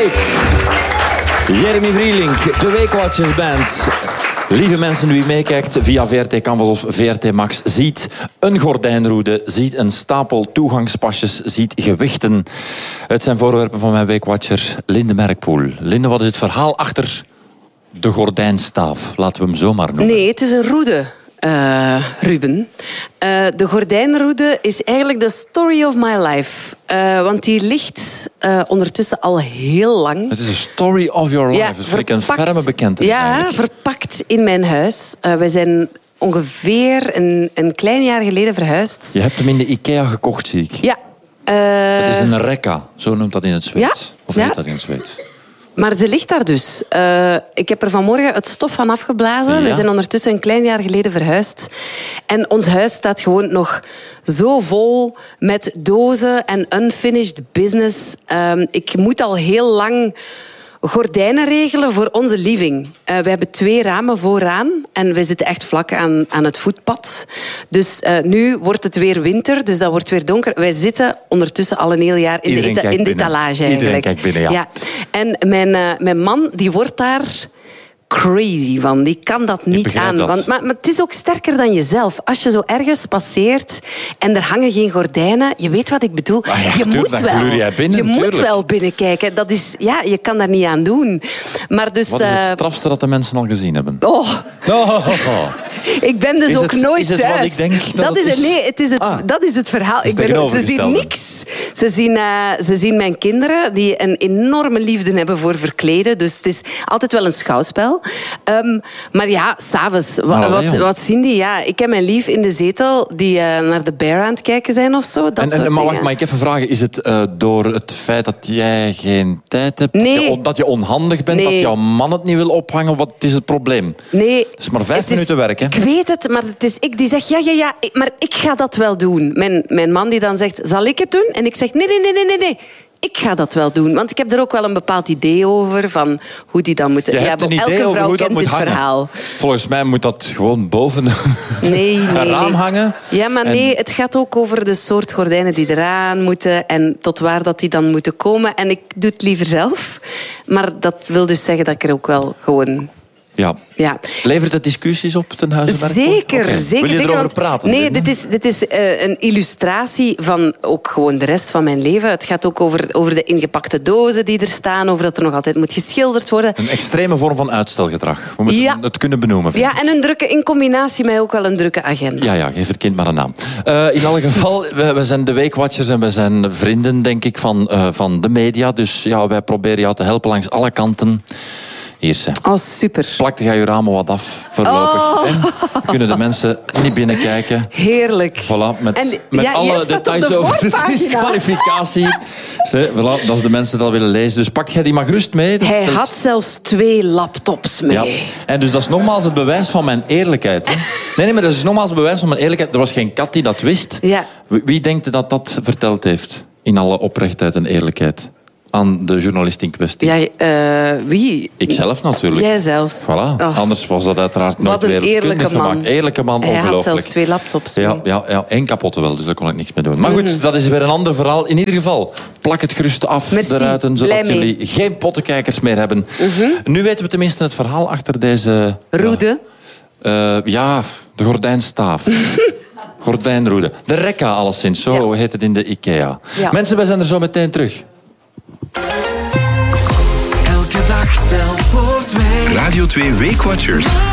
week. Jeremy Vrielink, de Weekwatchers Band. Lieve mensen, wie meekijkt via VRT Canvas of VRT Max, ziet een gordijnroede, ziet een stapel toegangspasjes, ziet gewichten. Het zijn voorwerpen van mijn Weekwatcher Linde Merkpoel. Linde, wat is het verhaal achter de gordijnstaaf? Laten we hem zomaar noemen. Nee, het is een roede. Ruben. De gordijnroede is eigenlijk de story of my life. Want die ligt ondertussen al heel lang. Het is een story of your life. Dat vind ik een ferme bekentenis. Ja, verpakt in mijn huis. Wij zijn ongeveer een klein jaar geleden verhuisd. Je hebt hem in de IKEA gekocht, zie ik. Ja. Het is een rekka, zo noemt dat in het Zweeds. Ja? Of heet dat in het Zweeds? Maar ze ligt daar dus. Ik heb er vanmorgen het stof van afgeblazen. Ja. We zijn ondertussen een klein jaar geleden verhuisd. En ons huis staat gewoon nog zo vol met dozen en unfinished business. Ik moet al heel lang gordijnen regelen voor onze living. We hebben 2 ramen vooraan en we zitten echt vlak aan het voetpad. Dus nu wordt het weer winter, dus dat wordt weer donker. Wij zitten ondertussen al een heel jaar in de etalage eigenlijk. Iedereen kijkt binnen, ja. En mijn man die wordt daar crazy van. Die kan dat niet aan. Dat. Maar het is ook sterker dan jezelf. Als je zo ergens passeert en er hangen geen gordijnen, je weet wat ik bedoel. Je moet wel binnenkijken. Dat is, je kan daar niet aan doen. Maar dus, wat is het strafste dat de mensen al gezien hebben? Ik ben dus ook nooit thuis. Wat ik denk dat is het verhaal. Ze zien niks. Ze zien mijn kinderen die een enorme liefde hebben voor verkleden. Dus het is altijd wel een schouwspel. Maar ja, s'avonds, wat zien die? Ja, ik heb mijn lief in de zetel die naar de Bear aan het kijken zijn of zo. Maar wacht, mag ik even vragen? Is het door het feit dat jij geen tijd hebt? Nee. Dat je onhandig bent? Nee. Dat jouw man het niet wil ophangen? Wat is het probleem? Nee. Het is maar 5 minuten werk, hè? Ik weet het, maar het is ik die zegt ja, maar ik ga dat wel doen. Mijn man die dan zegt, zal ik het doen? En ik zeg, nee. Ik ga dat wel doen, want ik heb er ook wel een bepaald idee over van hoe die dan moeten. Elke vrouw kent dit verhaal. Volgens mij moet dat gewoon boven een raam hangen. Ja, maar nee, het gaat ook over de soort gordijnen die eraan moeten en tot waar dat die dan moeten komen. En ik doe het liever zelf, maar dat wil dus zeggen dat ik er ook wel gewoon... Ja. Levert het discussies op ten huize? Zeker. Wil je erover praten? Nee, dit is een illustratie van ook gewoon de rest van mijn leven. Het gaat ook over de ingepakte dozen die er staan, over dat er nog altijd moet geschilderd worden. Een extreme vorm van uitstelgedrag. We moeten het kunnen benoemen. Ja, en in combinatie met ook wel een drukke agenda. Ja, geef het kind maar een naam. In alle geval, we zijn de Weekwatchers en we zijn vrienden, denk ik, van de media. Dus ja, wij proberen jou te helpen langs alle kanten. Hier ze. Oh, super. Plakte jij je ramen wat af, voorlopig. Dan kunnen de mensen niet binnenkijken. Heerlijk. Voilà, met alle details over de disqualificatie. Voilà, dat is de mensen dat willen lezen. Dus pak jij die maar gerust mee. Hij had zelfs 2 laptops mee. Ja. En dus dat is nogmaals het bewijs van mijn eerlijkheid. Hè? Nee, maar dat is nogmaals het bewijs van mijn eerlijkheid. Er was geen kat die dat wist. Ja. Wie denkt dat verteld heeft? In alle oprechtheid en eerlijkheid. Aan de journalist in kwestie. Wie? Ikzelf natuurlijk. Jij zelfs. Voilà. Anders was dat uiteraard nooit wereldkundig gemaakt. Eerlijke man, hij ongelooflijk. Hij had zelfs 2 laptops mee. Ja, 1 kapotte wel, dus daar kon ik niks mee doen. Maar goed, dat is weer een ander verhaal. In ieder geval, plak het gerust af, de ruiten, zodat jullie geen pottenkijkers meer hebben. Nu weten we tenminste het verhaal achter deze... Roede? De gordijnstaaf. Gordijnroede. De rekka alleszins, zo heet het in de IKEA. Ja. Mensen, wij zijn er zo meteen terug. Elke dag telt voor 2. Radio 2 Weekwatchers.